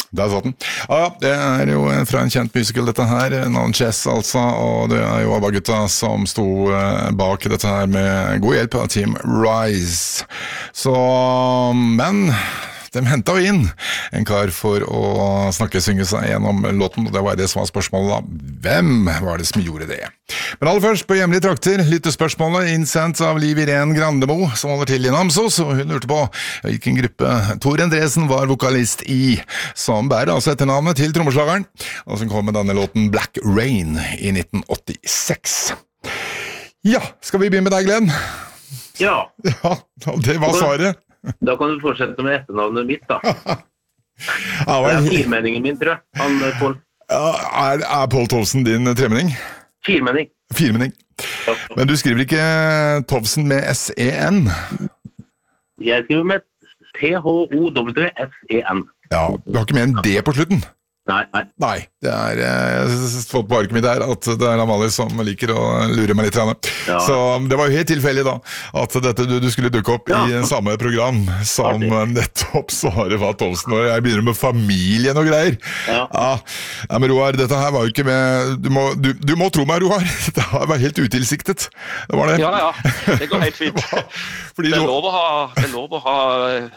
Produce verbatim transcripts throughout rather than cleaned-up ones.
Der satt den. Ja, det er jo fra en kjent musical dette her, navn Chess altså, og det er jo ABBA-gutta som sto bak dette her med god hjelp av Team Rise. Så, men de hentet jo inn en kar for å snakke, synge seg gjennom låten, og det var det som var spørsmålet da. Hvem var det som gjorde det? Men aller først, på hjemlige trakter, lyttespørsmålet innsendt av Liv Irene Grandemo, som holder til i Namsos, og hun lurte på hvilken gruppe Tor Endresen var vokalist i, som bærer altså etternavnet til trommeslageren, og som kom med denne låten Black Rain i nitten åttiseks. Ja, skal vi begynne med deg, Glenn? Ja. Ja, det var svaret. Da kan du fortsette med etternavnet mitt, da. Ja, det er firmenningen min, tror jeg. Han, Paul. Ja, er, er Paul Tovsen din tremenning? Firmenning. Firmenning. Ja. Men du skriver ikke Tovsen med S E N? Jeg skriver med T H O W S E N. Ja, du har ikke med en D på slutten? Nei, nei. Nei, det er, jeg har fått på arket mitt der at det er Amalie som liker å lure meg litt. Ja. Så det var jo helt tilfeldig da, at dette, du, du skulle dukke opp ja. I samme program som ja, nettopp svaret var Tovsen, og jeg begynner med familien og greier. Ja. Ja. Ja, men Roar, dette her var jo ikke med, du må, du, du må tro meg, Roar, det var helt utilsiktet. Det var det. Ja, ja, det går helt fint. Fordi det er lov å ha, det er lov å ha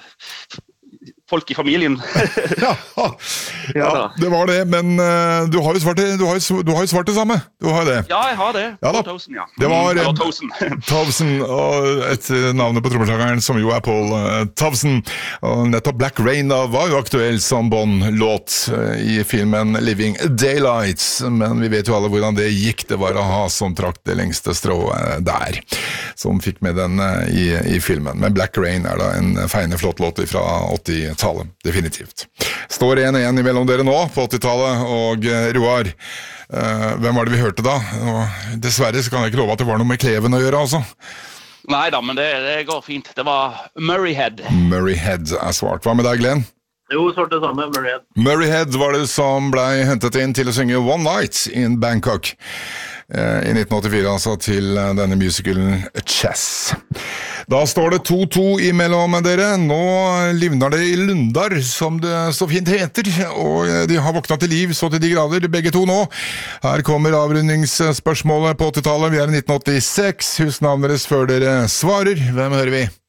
folk I familien. ja, ja, det var det, men uh, du har jo svart det, du har jo, du har jo svart det samme. Du har det. Ja, jeg har det. Ja, Tovsen, ja. Det var mm, Tovsen. Tovsen, og et navnet på trommeslageren som jo er Paul uh, Tovsen. Og nettopp Black Rain da var jo aktuell som Bond-låt uh, I filmen Living Daylights, men vi vet jo alle hvordan det gikk. Det var å ha som trakt det lengste strået der, som fikk med den uh, i, I filmen. Men Black Rain er da en feiende flott låt fra åttitallet. Definitivt. Står en igjen imellom dere nå på åttitallet, og Roar, uh, hvem var det vi hørte da? Og dessverre så kan jeg ikke love at det var noe med Kleven å gjøre, altså. Neida, men det, det går fint. Det var Murrayhead. Murrayhead er svart. Hva med deg, Glenn? Jo, svart det samme, Murrayhead. Murrayhead var det som ble hentet inn til å synge One Night in Bangkok uh, I nitten åttifire, altså til uh, denne musicalen Chess. Da står det to to imellom dere. Nå livner det I Lundar, som det så fint heter, og de har våknet til liv så til de grader, begge to nå. Her kommer avrundingsspørsmålet på åttitallet. Vi er I nitten åttiseks. Husnavnet deres før dere svarer. Hvem hører vi?